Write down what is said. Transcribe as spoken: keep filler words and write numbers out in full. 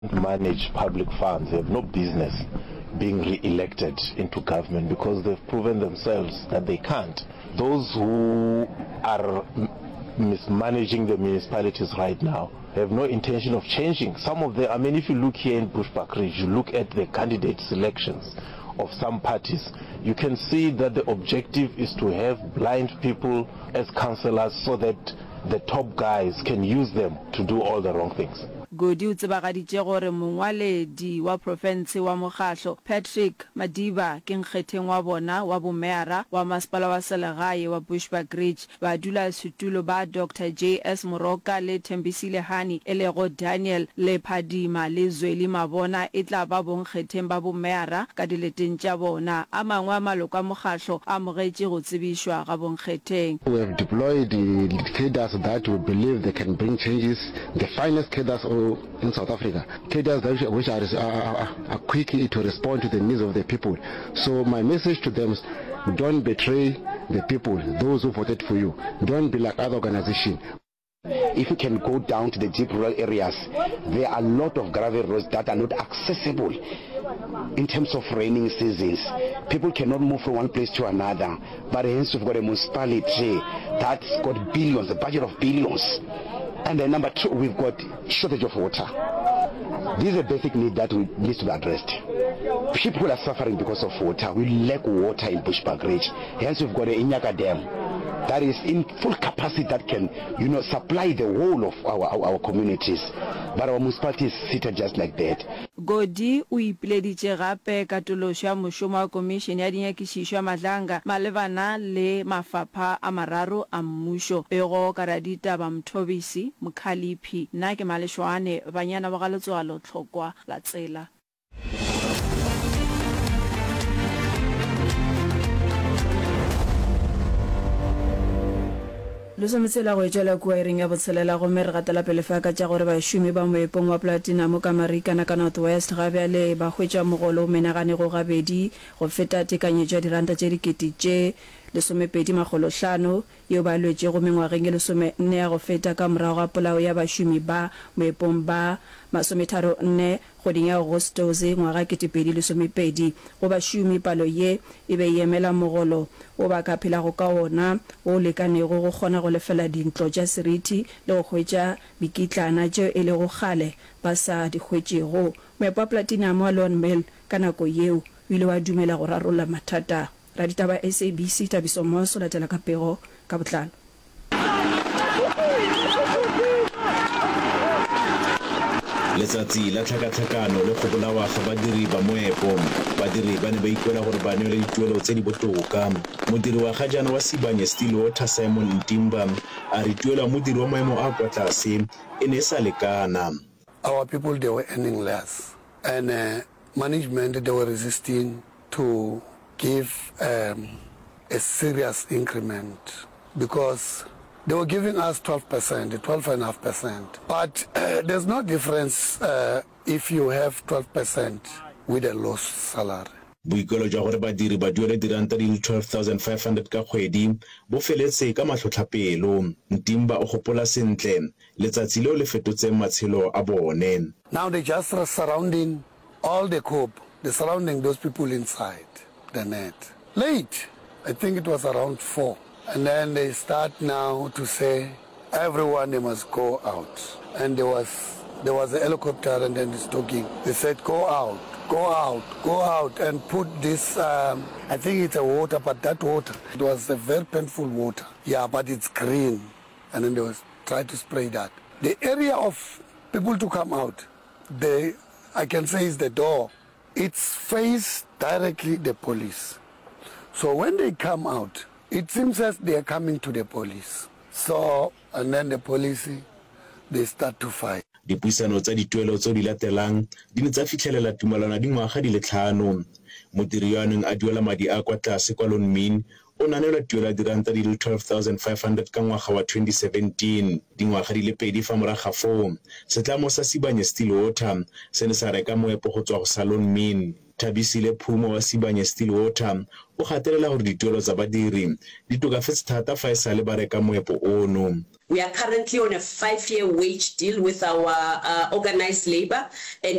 manage public funds. They have no business being re-elected into government because they've proven themselves that they can't. Those who are mismanaging the municipalities right now have no intention of changing. Some of them, I mean, if you look here in Bushbuckridge, you look at the candidate selections of some parties, you can see that the objective is to have blind people as councillors so that the top guys can use them to do all the wrong things. Godi o tsebagaditse gore mongwaledi wa province wa Mokgatlo Patrick Madiba ke nkgetheng wa bona wa bomeara wa masepala wa selegae wa Bushbuckridge ba dula setulo ba Doctor J S Moroka le Thembisile Hani e le go Daniel le Phadima le Zweli Mabona e tla ba bonkgetheng ba bomeara ka dileteng tša bona a mangwe a maloko a Mokgatlo a mogetše go tsebishwa ga bonkgetheng. We have deployed the cadres that we believe they can bring changes, the finest cadres in South Africa, cadres that which are, are, are quick to respond to the needs of the people. So my message to them is, don't betray the people, those who voted for you. Don't be like other organizations. If you can go down to the deep rural areas, there are a lot of gravel roads that are not accessible in terms of raining seasons. People cannot move from one place to another. But hence we've got a municipality that's got billions, a budget of billions. And then number two, we've got shortage of water. This is a basic need that needs to be addressed. People are suffering because of water. We lack water in Bushbuckridge. Hence we've got the Inyaka Dam that is in full capacity that can, you know, supply the whole of our, our, our communities. But our municipality is seated just like that. Godi o ipileditse gape katolosho ya mošomo wa commission ya dinyakišišo ya Madlanga malebana le mafapha a mararo a mmušo pego karadita ba Mthobisi Mkhalipi nna ke Maleshwane banyana ba ga Letsogalo Tlhokwa la Tsela. Lo sometsela go etšela kua e reng ya botshelela go mme re gatela pele fa ka tša gore bašomi ba moepong wa Platinum ka Marikana ka North West ga bjale ba hwetša mogolo o menagane go gabedi go feta tekanyetšo ya diranta tše dikete tše lesomepedi magolo hlano yeo ba lwetše go mengwageng e lesome nne ya go feta ka morago ga polao ya bašomi ba moepong ba masometharo nne kgweding ya Agostose ngwaga ketepedi lesomepedi go bašomi palo ye e be emela mogolo o ba ka phelago ka ona o lekanego go kgona go lefela dintlo tša seriti le go hwetša bikitlana tšeo e le go gale ba sa di hwetšego. Moepo wa Platinum wa Lon Mel ka nako yeo o ile wa dumela go rarolla mathata. Raditaba S A B C Tabiso Moso latela ka pego ka botlalo. Letsatsi la tlhakatlhakano le go bolawa ga badiri ba moepo badiri ba ne ba ikwela gore ba neele dituelo tse di botoka. Modiri wa ga jaana wa Sibanye Stillwater Simon Ntimba a re tuelo modiri wa maemo a kwa tlase e ne sa lekana. Our people, they were earning less and uh, management, they were resisting to give um, a serious increment because they were giving us twelve percent, twelve point five percent. But uh, there's no difference uh, if you have twelve percent with a low salary. Boikelo jwa gore badiri ba duele diranta di twelve thousand five hundred ka kgwedi bo feletse ka matlhotlhapelo. Ntimba o gopola sentle letsatsi leo le fetotseng matshelo a bone. Now they just surrounding all the coop, they're surrounding those people inside the net. Late, I think it was around four. And then they start now to say everyone they must go out. And there was there was a helicopter and then it's talking. They said go out, go out, go out and put this, um, I think it's a water, but that water, it was a very painful water. Yeah, but it's green. And then they was trying to spray that. The area of people to come out, they, I can say is the door. It's faced directly the police. So when they come out, it seems as they are coming to the police. So, and then the police, they start to fight. Dipuisano tsa dituelo tse di latelang di ne tsa fitlhelela tumalano dingwaga di le tlhano. Modiri yo a neng a duela madi a kwa tlase kwa Lonmin o nanelwa tuelo ya diranta di le twelve thousand five hundred ka ngwaga wa twenty seventeen, dingwaga di le pedi fa morago ga foo setlamo sa Sibanye Stillwater se ne sa reka moepo go tswa go Salon Min. Thabisile Phumo wa Sibanye Stillwater o gatelela gore dituelo tsa badiri di tokafetse thata fa e sale ba reka moepo ono. We are currently on a five-year wage deal with our uh, organized labor, and